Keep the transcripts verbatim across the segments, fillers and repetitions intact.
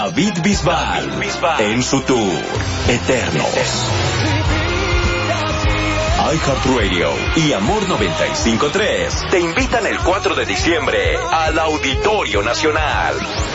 David Bisbal, en su tour Eternos. iHeartRadio y Amor noventa y cinco punto tres te invitan el cuatro de diciembre al Auditorio Nacional.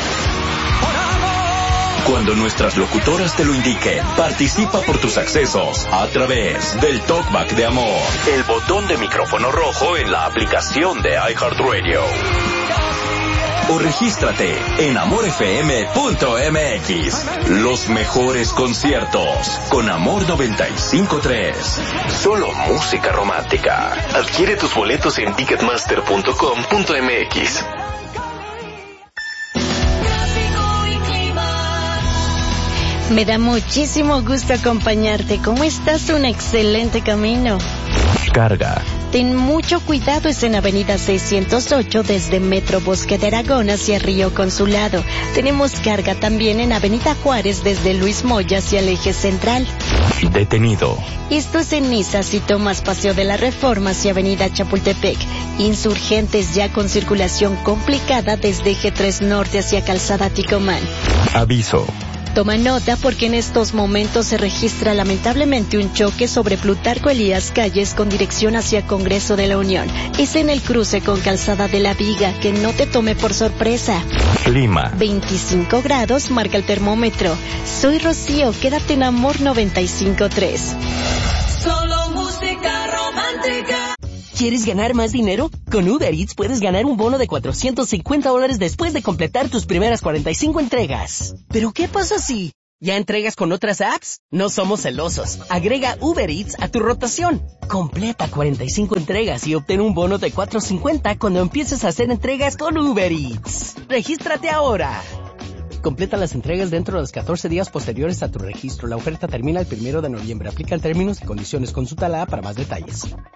Cuando nuestras locutoras te lo indiquen, participa por tus accesos a través del Talkback de Amor, el botón de micrófono rojo en la aplicación de iHeartRadio. O regístrate en amor f m punto m x. Los mejores conciertos con Amor noventa y cinco punto tres. Solo música romántica. Adquiere tus boletos en ticketmaster punto com punto m x. Me da muchísimo gusto acompañarte. ¿Cómo estás? Un excelente camino. Carga. Ten mucho cuidado, es en Avenida seiscientos ocho desde Metro Bosque de Aragón hacia Río Consulado. Tenemos carga también en Avenida Juárez desde Luis Moya hacia el eje central. Detenido. Esto es en Niza, si tomas Paseo de la Reforma hacia Avenida Chapultepec. Insurgentes ya con circulación complicada desde eje tres Norte hacia Calzada Ticomán. Aviso. Toma nota porque en estos momentos se registra lamentablemente un choque sobre Plutarco Elías Calles con dirección hacia Congreso de la Unión. Es en el cruce con Calzada de la Viga, que no te tome por sorpresa. Clima. veinticinco grados marca el termómetro. Soy Rocío, quédate en Amor noventa y cinco punto tres. Solo música romántica. ¿Quieres ganar más dinero? Con Uber Eats puedes ganar un bono de cuatrocientos cincuenta dólares después de completar tus primeras cuarenta y cinco entregas. ¿Pero qué pasa si ya entregas con otras apps? No somos celosos. Agrega Uber Eats a tu rotación. Completa cuarenta y cinco entregas y obtén un bono de cuatrocientos cincuenta cuando empieces a hacer entregas con Uber Eats. ¡Regístrate ahora! Completa las entregas dentro de los catorce días posteriores a tu registro. La oferta termina el primero de noviembre. Aplican términos y condiciones. Consulta la app para más detalles.